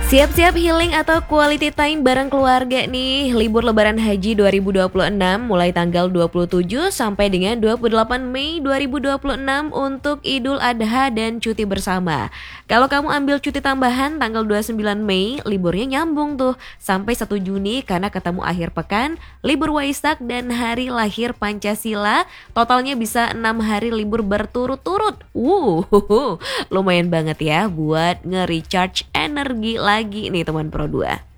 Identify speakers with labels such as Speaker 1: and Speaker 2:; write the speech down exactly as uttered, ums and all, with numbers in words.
Speaker 1: Siap-siap healing atau quality time bareng keluarga nih. Libur Lebaran Haji dua ribu dua puluh enam mulai tanggal dua puluh tujuh sampai dengan dua puluh delapan Mei dua ribu dua puluh enam untuk Idul Adha dan cuti bersama. Kalau kamu ambil cuti tambahan tanggal dua puluh sembilan Mei, liburnya nyambung tuh sampai satu Juni karena ketemu akhir pekan, libur Waisak dan hari lahir Pancasila. Totalnya bisa enam hari libur berturut-turut. Wuh, lumayan banget ya buat nge-recharge energi lagi nih teman Pro dua.